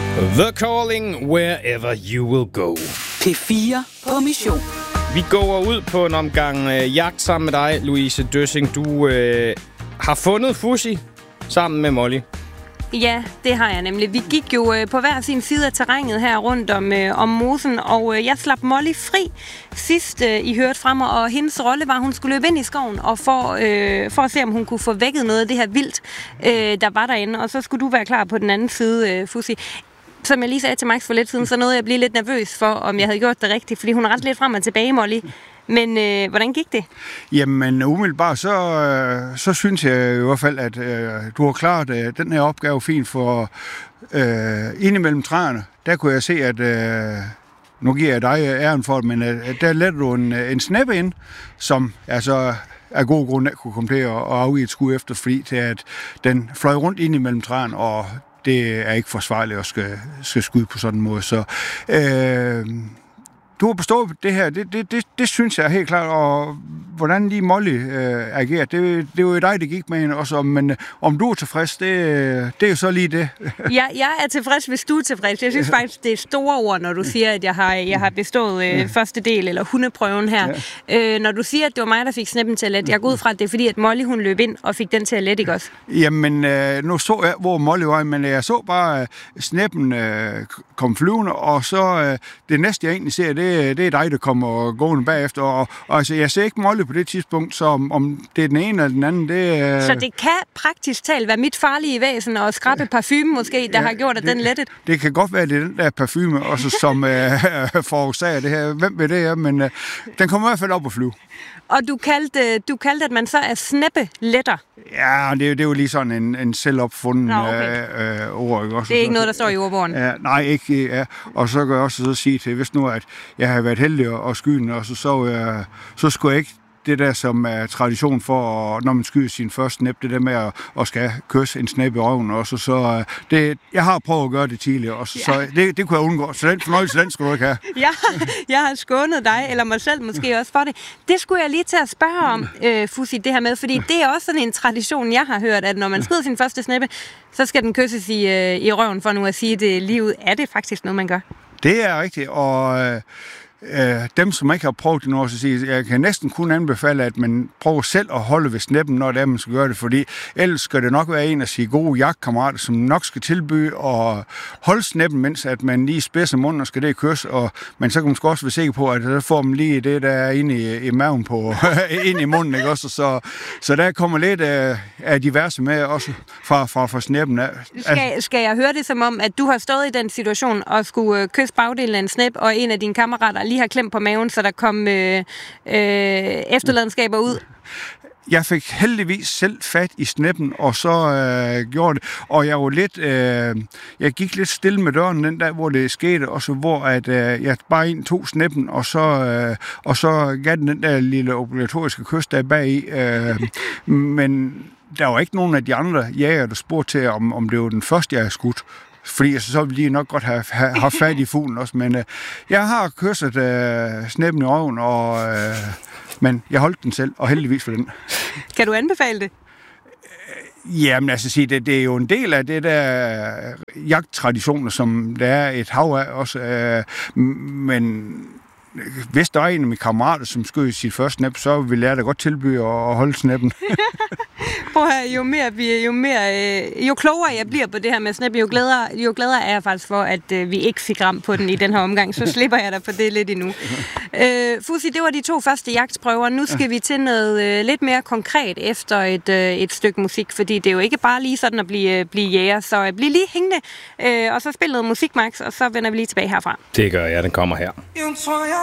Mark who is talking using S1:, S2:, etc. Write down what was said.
S1: The Calling, Wherever You Will Go.
S2: P4 på mission.
S1: Vi går ud på en omgang jagt sammen med dig, Louise Døssing. Du har fundet Fuzzy sammen med Molly.
S3: Ja, det har jeg nemlig. Vi gik jo på hver sin side af terrænet her rundt om mosen, og jeg slap Molly fri sidst I hørte fra mig, og hendes rolle var, at hun skulle løbe ind i skoven og for at se, om hun kunne få vækket noget af det her vildt, der var derinde, og så skulle du være klar på den anden side, Fuzzy. Som jeg lige sagde til Max for lidt siden, så nåede jeg at blive lidt nervøs for, om jeg havde gjort det rigtigt, fordi hun er ret lidt frem og tilbage, Molly. Men hvordan gik det?
S4: Jamen umiddelbart, så synes jeg i hvert fald, at du har klaret den her opgave fint, for indimellem træerne, der kunne jeg se, at nu giver jeg dig æren for det, men der letter du en snæppe ind, som altså af god grund ikke kunne komme til at afgive et skud efter, fordi til at den fløj rundt indimellem træerne, og det er ikke forsvarligt at skal skyde på sådan en måde. Så du har bestået det her, det synes jeg helt klart, og hvordan lige Molly agerer, det er jo dig, det gik med hende også, men om du er tilfreds, det er jo så lige det.
S3: Ja, jeg er tilfreds, hvis du er tilfreds. Jeg synes faktisk, det er store ord, når du siger, at jeg har bestået første del, eller hundeprøven her. Ja. Når du siger, at det var mig, der fik sneppen til at lette, jeg går ud fra, at det er fordi, at Molly hun løb ind og fik den til at lette, ikke også?
S4: Jamen, nu så jeg, hvor Molly var, men jeg så bare sneppen kom flyvende, og så det næste, jeg egentlig ser, det er dig, der kommer gående bagefter, og altså, jeg ser ikke Molly på det tidspunkt, så om det er den ene eller den anden, det
S3: Så det kan praktisk talt være mit farlige væsen og skrabe parfume måske, der har gjort, at den lettet?
S4: Det kan godt være, at det er den der parfume, også, som forårsager det her. Hvem ved det, men den kommer i hvert fald op at flyve.
S3: Og du kaldte, at man så er snæppe-letter.
S4: Ja, det er jo lige sådan en selvopfunden ord. Ikke? Også,
S3: det er ikke noget, der står i ordbogen?
S4: Ja, nej, ikke. Ja. Og så kan jeg også så sige til, hvis nu at jeg har været heldig og skyden, og så skulle jeg ikke det der, som er tradition for, når man skyder sin første snæp, det der med at skal kysse en snæp i røven også. Så jeg har prøvet at gøre det tidligere også, så det kunne jeg undgå. Så den fornøjelse, den skulle du ikke have.
S3: Jeg har skånet dig, eller mig selv måske også for det. Det skulle jeg lige til at spørge om, Fuzzy, det her med, fordi det er også sådan en tradition, jeg har hørt, at når man skyder sin første snæppe, så skal den kysses i røven, for nu at sige det lige ud. Er det faktisk noget, man gør?
S4: Det er rigtigt, og dem, som ikke har prøvet det nu, så siger jeg kan næsten kun anbefale, at man prøver selv at holde ved snæppen, når det er, man skal gøre det, fordi ellers skal det nok være en af sine gode jagtkammerater, som nok skal tilbyde at holde snæppen, mens at man lige spidser munden og skal det kysse, men så kan man også være sikker på, at der får man lige det, der er inde i maven på, ind i munden, ikke også? Så der kommer lidt af diverse med, også fra snæppen af.
S3: Skal jeg høre det som om, at du har stået i den situation og skulle kysse bagdelen af en snæp, og en af dine kammerater lige har klemt på maven, så der kom efterladenskaber ud?
S4: Jeg fik heldigvis selv fat i snæppen, og så gjorde det. Og jeg var jeg gik lidt stille med døren den der, hvor det skete, og så hvor at jeg bare tog snæppen, og så gav den der lille obligatoriske kys der bagi. Men der var ikke nogen af de andre jæger, der spurgte til, om det var den første, jeg havde skudt. Fordi så ville de nok godt have haft fat i fuglen også, men jeg har kysset snæppen i røven, men jeg holdt den selv, og heldigvis for den.
S3: Kan du anbefale det?
S4: Jamen, altså det er jo en del af det der jagttraditioner, som der er et hav af også, men hvis der er en af mine kammerater, som skød sit første snæp, så vil jeg da godt tilbyde at holde snæppen.
S3: Prøv at høre, jo klogere jeg bliver på det her med snæp, jo gladere er jeg faktisk for, at vi ikke fik ramt på den i den her omgang. Så slipper jeg da for det lidt endnu. Fuzzy, det var de 2 første jagtprøver. Nu skal vi til noget lidt mere konkret efter et stykke musik, fordi det er jo ikke bare lige sådan at blive jæger. Så bliv lige hængende, og så spil noget musik, Max, og så vender vi lige tilbage herfra.
S1: Det gør jeg, den kommer her.